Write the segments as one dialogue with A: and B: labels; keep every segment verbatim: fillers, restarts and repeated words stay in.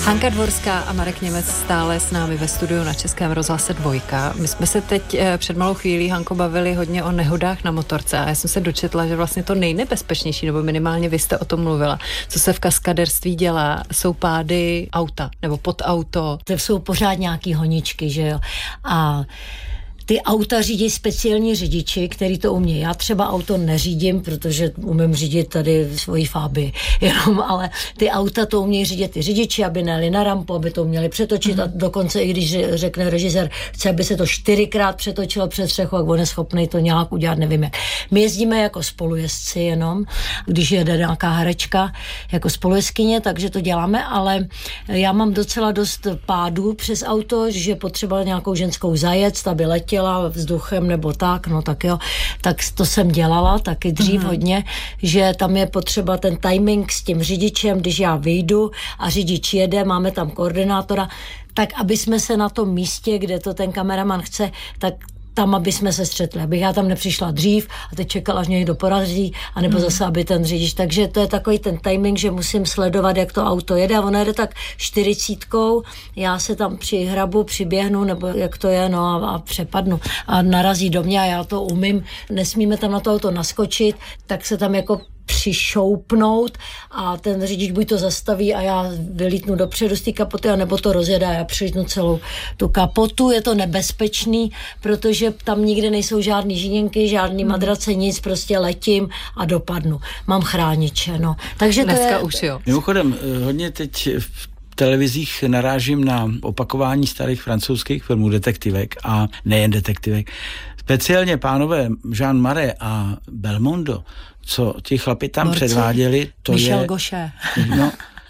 A: Hanka Dvorská a Marek Němec stále s námi ve studiu na Českém rozhlase Dvojka. My jsme se teď před malou chvílí, Hanko, bavili hodně o nehodách na motorce a já jsem se dočetla, že vlastně to nejnebezpečnější, nebo minimálně vy jste o tom mluvila, co se v kaskaderství dělá, jsou pády auta nebo pod auto.
B: To jsou pořád nějaký honičky, že jo. A ty auta řídí speciální řidiči, který to umějí. Já třeba auto neřídím, protože umím řídit tady svoji Fabii, jenom, ale ty auta to umějí řídit ty řidiči, aby nejeli na rampu, aby to uměli přetočit, mm. a dokonce i když řekne režisér, chce, aby se to čtyřikrát přetočilo přes střechu, jak on je schopný to nějak udělat, nevím jak. My jezdíme jako spolujezdci jenom, když jede nějaká herečka jako spolujezdkyně, takže to děláme, ale já mám docela dost pádů přes auto, že potřeba nějakou ženskou zajet, aby letěla vzduchem nebo tak, no tak jo, tak to jsem dělala taky dřív mm-hmm. hodně, že tam je potřeba ten timing s tím řidičem, když já vyjdu a řidič jede, máme tam koordinátora, tak aby jsme se na tom místě, kde to ten kameraman chce, tak tam, aby jsme se střetli, abych já tam nepřišla dřív a teď čekala, až mě někdo porazí, anebo mm. zase, aby ten řidič. Takže to je takový ten timing, že musím sledovat, jak to auto jede. A ono jede tak čtyřicítkou, já se tam přihrabu, přiběhnu, nebo jak to je, no a, a přepadnu. A narazí do mě a já to umím. Nesmíme tam na to auto naskočit, tak se tam jako přišoupnout a ten řidič buď to zastaví a já vylítnu dopředu z té kapoty, anebo to rozjede a já přilítnu celou tu kapotu. Je to nebezpečný, protože tam nikde nejsou žádný žíněnky, žádný madrace, nic, prostě letím a dopadnu. Mám chrániče, no. Takže to
A: dneska
B: je...
A: už jo.
C: Mimochodem, hodně teď v televizích narážím na opakování starých francouzských filmů, detektivek a nejen detektivek. Speciálně pánové Jean Marais a Belmondo, co ti chlapi tam Borci. předváděli, to
B: Michel
C: je...
B: Gaucher.
C: No,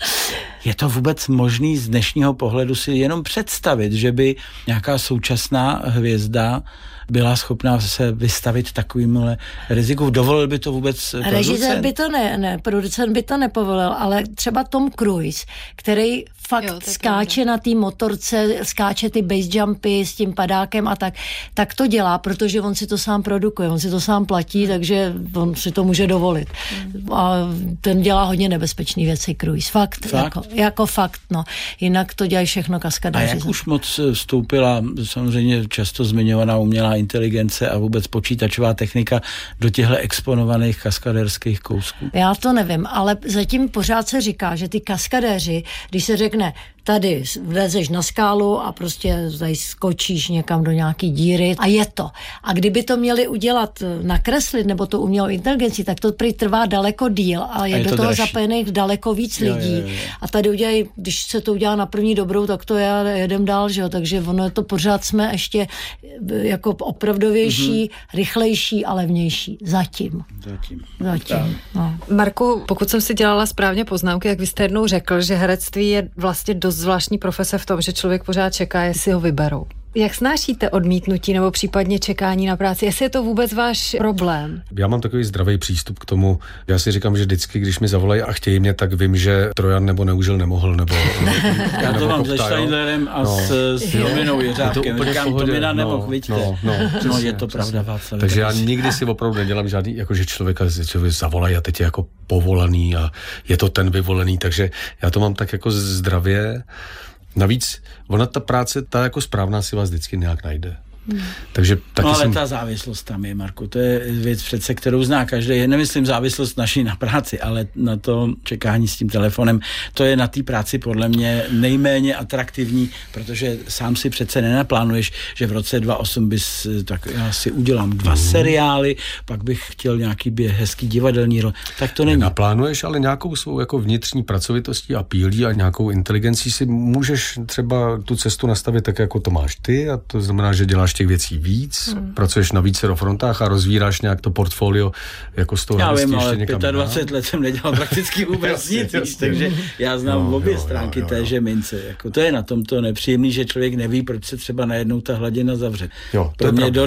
C: je to vůbec možný z dnešního pohledu si jenom představit, že by nějaká současná hvězda byla schopná se vystavit takovýmhle riziku. Dovolil by to vůbec producent?
B: Režisér by to ne, ne, producent by to nepovolil, ale třeba Tom Cruise, který fakt jo, skáče na té motorce, skáče ty base jumpy s tím padákem a tak, tak to dělá, protože on si to sám produkuje, on si to sám platí, takže on si to může dovolit. A ten dělá hodně nebezpečný věci, Cruise. Fakt, fakt? Jako, jako fakt, no. Jinak to dělají všechno kaskadéři.
C: A jak už moc vstoupila samozřejmě často zmiňovaná umělá inteligence a vůbec počítačová technika do těchto exponovaných kaskadérských kousků?
B: Já to nevím, ale zatím pořád se říká, že ty kaskadéři, když se řekne, tady vlezeš na skálu a prostě tady skočíš někam do nějaký díry a je to. A kdyby to měli udělat, nakreslit, nebo to umělou inteligenci, tak to prý trvá daleko díl a je, a je do to toho dražší. Zapojených daleko víc jo, lidí. Jo, jo, jo. A tady udělají, když se to udělá na první dobrou, tak to je, jedem dál, že jo. Takže ono je to pořád jsme ještě jako opravdovější, mm-hmm. rychlejší a levnější. Zatím.
C: Zatím.
B: Zatím. No.
A: Marku, pokud jsem si dělala správně poznámky, jak vy jste jednou řekl, že herectví je vlastně dost zvláštní profese v tom, že člověk pořád čeká, jestli ho vyberou. Jak snášíte odmítnutí nebo případně čekání na práci? Jestli je to vůbec váš problém?
D: Já mám takový zdravý přístup k tomu. Já si říkám, že vždycky, když mi zavolají a chtějí mě, tak vím, že Trojan nebo neužil nemohl, nebo...
C: Já to mám se Steindlerem a no, s, s Jominou Jeřábkem. Říkám, to mi na nemohl, vidíte. No, no, no, je to pravda, Václav.
D: Takže já nikdy si opravdu nedělám žádný, jakože člověka člověk zavolají a teď je jako povolaný a je to ten vyvolený, takže já to mám tak jako zdravě. Navíc, ona ta práce, ta jako správná si vás vždycky nějak najde. Hmm. Takže taky
C: no ale
D: jsem...
C: ta závislost tam je, Marku, to je věc přece, kterou zná každý. Nemyslím závislost naší na práci, ale na to čekání s tím telefonem. To je na té práci podle mě nejméně atraktivní, protože sám si přece nenaplánuješ, že v roce dva tisíce osm bys, tak já si udělám dva hmm. seriály, pak bych chtěl nějaký běh, hezký divadelní rol. Tak to není.
D: Naplánuješ, ale nějakou svou jako vnitřní pracovitostí a pílí a nějakou inteligencí si můžeš třeba tu cestu nastavit tak, jako to máš ty, a to znamená, že děláš těch věcí víc, hmm. pracuješ na vícero frontách a rozvíráš nějak to portfolio jako z toho
C: já
D: radostí
C: vím,
D: ještě
C: ale
D: někam.
C: dvacet pět let jsem nedělal prakticky vůbec nic, takže já znám no, obě jo, stránky jo, jo, téže mince. Jako to je na tom to nepříjemný, že člověk neví, proč se třeba najednou ta hladina zavře.
D: Jo, to
C: Pro
D: je
C: mě